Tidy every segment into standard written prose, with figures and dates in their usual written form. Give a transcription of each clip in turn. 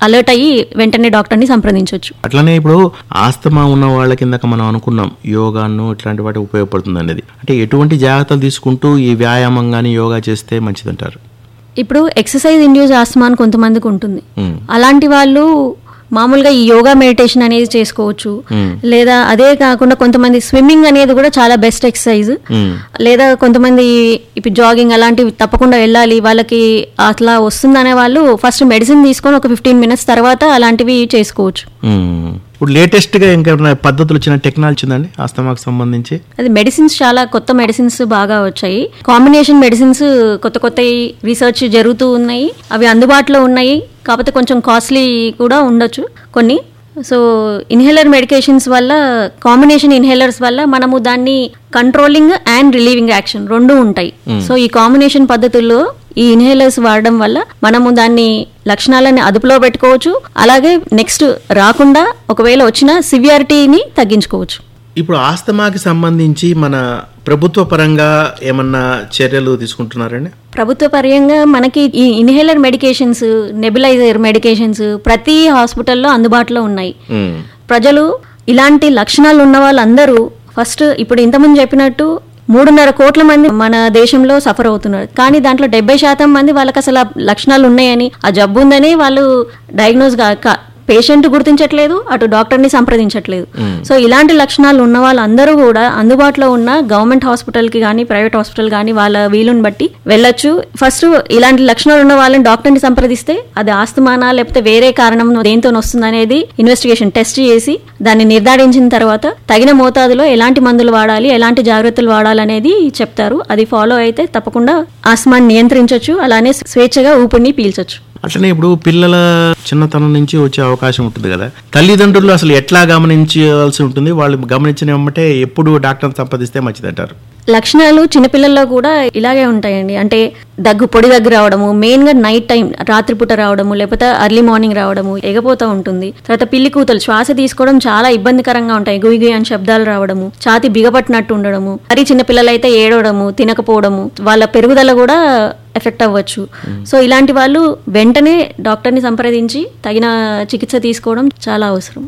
Alert అయ్యి వెంటనే డాక్టర్ని సంప్రదించవచ్చు. అట్లనే ఇప్పుడు ఆస్తమా ఉన్న వాళ్ళ కిందక మనం అనుకున్నాం యోగాను ఇట్లాంటి వాటి ఉపయోగపడుతుంది అనేది. అంటే ఎటువంటి జాగ్రత్తలు తీసుకుంటూ ఈ వ్యాయామం కానీ యోగా చేస్తే మంచిదంటారు? ఇప్పుడు ఎక్సర్సైజ్ ఇండ్యూస్ ఆస్తమా అని కొంతమందికి ఉంటుంది. అలాంటి వాళ్ళు మామూలుగా ఈ యోగా మెడిటేషన్ అనేది చేసుకోవచ్చు. లేదా అదే కాకుండా కొంతమంది స్విమ్మింగ్ అనేది కూడా చాలా బెస్ట్ ఎక్సర్సైజ్. లేదా కొంతమంది ఇప్పుడు జాగింగ్ అలాంటివి తప్పకుండా వెళ్ళాలి, వాళ్ళకి అట్లా వస్తుందనే వాళ్ళు ఫస్ట్ మెడిసిన్ తీసుకొని ఒక 15 minutes తర్వాత అలాంటివి చేసుకోవచ్చు. ఇప్పుడు లేటెస్ట్ గా ఇంకేమైనా పద్ధతులు వచ్చిన టెక్నాలజీ వచ్చిందండి ఆస్తమాకు సంబంధించి? అది మెడిసిన్స్ చాలా కొత్త మెడిసిన్స్ బాగా వచ్చాయి. కాంబినేషన్ మెడిసిన్స్ కొత్త రీసెర్చ్ జరుగుతూ ఉన్నాయి. అవి అందుబాటులో ఉన్నాయి. కాకపోతే కొంచెం కాస్ట్లీ కూడా ఉండొచ్చు కొన్ని. సో ఇన్హేలర్ మెడికేషన్స్ వల్ల, కాంబినేషన్ ఇన్హేలర్స్ వల్ల మనము దాన్ని కంట్రోలింగ్ అండ్ రిలీవింగ్ యాక్షన్ రెండు ఉంటాయి. సో ఈ కాంబినేషన్ పద్ధతుల్లో ఈ ఇన్హేలర్స్ వాడడం వల్ల మనము దాన్ని లక్షణాలని అదుపులో పెట్టుకోవచ్చు. అలాగే నెక్స్ట్ రాకుండా ఒకవేళ వచ్చిన సివియారిటీని తగ్గించుకోవచ్చు. ఇప్పుడు ఆస్తమాకి సంబంధించి మన ప్రభుత్వ పరంగా ఏమన్నా చర్యలు తీసుకుంటున్నారండి? ప్రభుత్వ పరంగా మనకి ఈ ఇన్హేలర్ మెడికేషన్స్, నెబులైజర్ మెడికేషన్స్ ప్రతి హాస్పిటల్లో అందుబాటులో ఉన్నాయి. ప్రజలు ఇలాంటి లక్షణాలు ఉన్న వాళ్ళందరూ ఫస్ట్ ఇప్పుడు ఇంతకుముందు చెప్పినట్టు 3.5 కోట్ల మంది మన దేశంలో సఫర్ అవుతున్నారు. కానీ దాంట్లో 70% మంది వాళ్ళకి అసలు లక్షణాలు ఉన్నాయని, ఆ జబ్బు ఉందని వాళ్ళు డయాగ్నోజ్ పేషెంట్ గుర్తించట్లేదు, అటు డాక్టర్ని సంప్రదించట్లేదు. సో ఇలాంటి లక్షణాలు ఉన్న వాళ్ళందరూ కూడా అందుబాటులో ఉన్న గవర్నమెంట్ హాస్పిటల్కి కానీ ప్రైవేట్ హాస్పిటల్ కానీ వాళ్ళ వీలుని బట్టి వెళ్ళొచ్చు. ఫస్ట్ ఇలాంటి లక్షణాలు ఉన్న వాళ్ళని డాక్టర్ని సంప్రదిస్తే అది ఆస్తమానా లేకపోతే వేరే కారణం దేంతో వస్తుంది అనేది ఇన్వెస్టిగేషన్ టెస్ట్ చేసి దాన్ని నిర్ధారించిన తర్వాత తగిన మోతాదులో ఎలాంటి మందులు వాడాలి, ఎలాంటి జాగ్రత్తలు వాడాలనేది చెప్తారు. అది ఫాలో అయితే తప్పకుండా ఆస్తమాని నియంత్రించవచ్చు, అలానే స్వేచ్ఛగా ఊపిరిని పీల్చొచ్చు. అట్లనే ఇప్పుడు పిల్లల చిన్నతనం నుంచి వచ్చే అవకాశం ఉంటుంది కదా, తల్లిదండ్రులు అసలు ఎట్లా గమనించాల్సి ఉంటుంది? వాళ్ళు గమనించిన వెంబటే ఎప్పుడు డాక్టర్ని సంప్రదిస్తే మంచిదంటారు? లక్షణాలు చిన్నపిల్లల్లో కూడా ఇలాగే ఉంటాయండి. అంటే పొడి దగ్గు రావడము, మెయిన్ గా నైట్ టైం రాత్రిపూట రావడము, లేకపోతే ఎర్లీ మార్నింగ్ రావడము, ఎగపోతూ ఉంటుంది. తర్వాత పిల్లి కూతలు, శ్వాస తీసుకోవడం చాలా ఇబ్బందికరంగా ఉంటాయి. గుయి అని శబ్దాలు రావడము, ఛాతి బిగపట్టినట్టు ఉండడము, మరి చిన్నపిల్లలైతే ఏడవడము, తినకపోవడము, వాళ్ళ పెరుగుదల కూడా ఎఫెక్ట్ అవ్వచ్చు. సో ఇలాంటి వాళ్ళు వెంటనే డాక్టర్ని సంప్రదించి తగిన చికిత్స తీసుకోవడం చాలా అవసరం.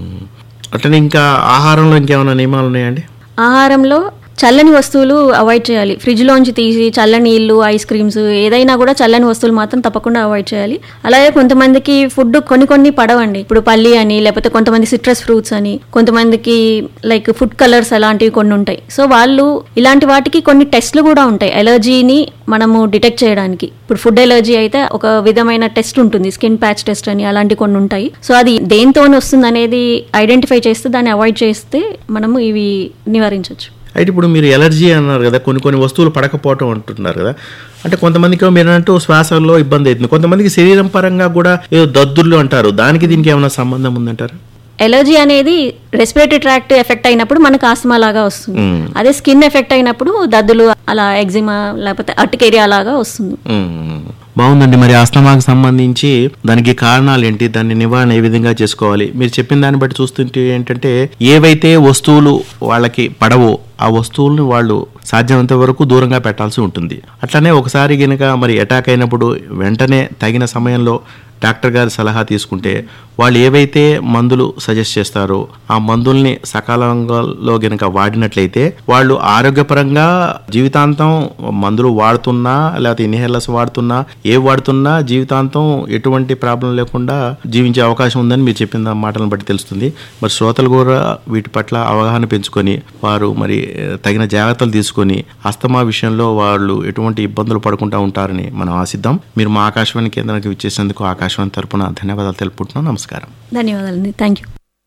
అట్లనే ఇంకా ఆహారంలో ఇంకేమైనా నియమాలు ఉన్నాయండి? ఆహారంలో చల్లని వస్తువులు అవాయిడ్ చేయాలి. ఫ్రిడ్జ్లోంచి తీసి చల్లని నీళ్లు, ఐస్ క్రీమ్స్, ఏదైనా కూడా చల్లని వస్తువులు మాత్రం తప్పకుండా అవాయిడ్ చేయాలి. అలాగే కొంతమందికి ఫుడ్ కొన్ని పడవండి. ఇప్పుడు పల్లి అని, లేకపోతే కొంతమంది సిట్రస్ ఫ్రూట్స్ అని, కొంతమందికి లైక్ ఫుడ్ కలర్స్ అలాంటివి కొన్ని ఉంటాయి. సో వాళ్ళు ఇలాంటి వాటికి కొన్ని టెస్ట్లు కూడా ఉంటాయి ఎలర్జీని మనము డిటెక్ట్ చేయడానికి. ఇప్పుడు ఫుడ్ ఎలర్జీ అయితే ఒక విధమైన టెస్ట్ ఉంటుంది, స్కిన్ ప్యాచ్ టెస్ట్ అని, అలాంటి కొన్ని ఉంటాయి. సో అది దేంతో వస్తుంది అనేది ఐడెంటిఫై చేస్తే దాన్ని అవాయిడ్ చేస్తే మనము ఇవి నివారించవచ్చు. అయితే ఇప్పుడు మీరు ఎలర్జీ అన్నారు కదా, కొన్ని వస్తువులు పడకపోవటం అంటున్నారు కదా, అంటే కొంతమందికి మీరు అన్నట్టు శ్వాసలో ఇబ్బంది అవుతుంది, కొంతమందికి శరీరం పరంగా కూడా ఏదో దద్దుర్లు అంటారు, దానికి దీనికి ఏమైనా సంబంధం ఉందంటారు? ఎలర్జీ అనేది రెస్పిరేటరీ ట్రాక్ట్ ఎఫెక్ట్ అయినప్పుడు మనకు ఆస్తమా లాగా వస్తుంది. అదే స్కిన్ ఎఫెక్ట్ అయినప్పుడు దద్దులు, అలా ఎగ్జిమా లేకపోతే అర్టికేరియా లాగా వస్తుంది. బాగుందండి. మరి ఆస్తమాకు సంబంధించి దానికి కారణాలు ఏంటి, దాన్ని నివారణ ఏ విధంగా చేసుకోవాలి? మీరు చెప్పిన దాన్ని బట్టి చూస్తుంటే ఏంటంటే ఏవైతే వస్తువులు వాళ్ళకి పడవో ఆ వస్తువుల్ని వాళ్ళు సాధ్యమైనంత వరకు దూరంగా పెట్టాల్సి ఉంటుంది. అట్లనే ఒకసారి గనక మరి అటాక్ అయినప్పుడు వెంటనే తగిన సమయంలో డాక్టర్ గారి సలహా తీసుకుంటే వాళ్ళు ఏవైతే మందులు సజెస్ట్ చేస్తారో ఆ మందుల్ని సకాలంలో గనక వాడినట్లయితే వాళ్ళు ఆరోగ్యపరంగా జీవితాంతం మందులు వాడుతున్నా లేకపోతే ఇన్హేలర్స్ వాడుతున్నా వాడుతున్నా జీవితాంతం ఎటువంటి ప్రాబ్లం లేకుండా జీవించే అవకాశం ఉందని మీరు చెప్పిన మాటలను బట్టి తెలుస్తుంది. మరి శ్రోతలు కూడా వీటి పట్ల అవగాహన పెంచుకొని వారు మరి తగిన జాగ్రత్తలు తీసుకొని ఆస్తమా విషయంలో వాళ్ళు ఎటువంటి ఇబ్బందులు పడకుండా ఉంటారని మనం ఆశిద్దాం. మీరు మా ఆకాశవాణి కేంద్రానికి విచ్చేసేందుకు ఆకాశవాణి తరపున ధన్యవాదాలు తెలుపుకుంటున్నాం. నమస్కారం. ధన్యవాదాలండి. Thank you.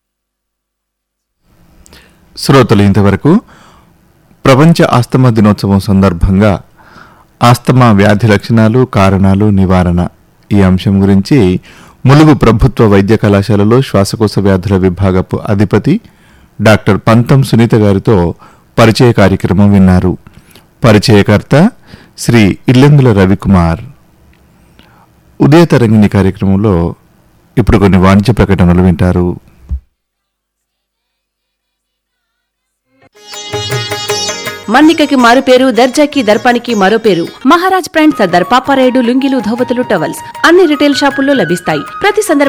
శ్రోతలు ఇంతవరకు ప్రపంచ ఆస్తమా దినోత్సవం సందర్భంగా ఆస్తమా వ్యాధి లక్షణాలు, కారణాలు, నివారణ ఈ అంశం గురించి ములుగు ప్రభుత్వ వైద్య కళాశాలలో శ్వాసకోశ వ్యాధుల విభాగపు అధిపతి డాక్టర్ పంతం సునీత గారితో పరిచయ కార్యక్రమం విన్నారు. పరిచయకర్త శ్రీ ఇల్లెందుల రవికుమార్. ఉదయ తరంగిణి కార్యక్రమంలో ఇప్పుడు కొన్ని వాణిజ్య ప్రకటనలు వింటారు. మన్నికకి మారు పేరు, దర్జాకి దర్పానికి మరో పేరు. మహారాజ్ బ్రాండ్ సర్దార్ పాపారాయుడు లుంగీలు, ధోవతులు, టవల్స్ అన్ని రిటైల్ షాపుల్లో లభిస్తాయి. ప్రతి సందర్భం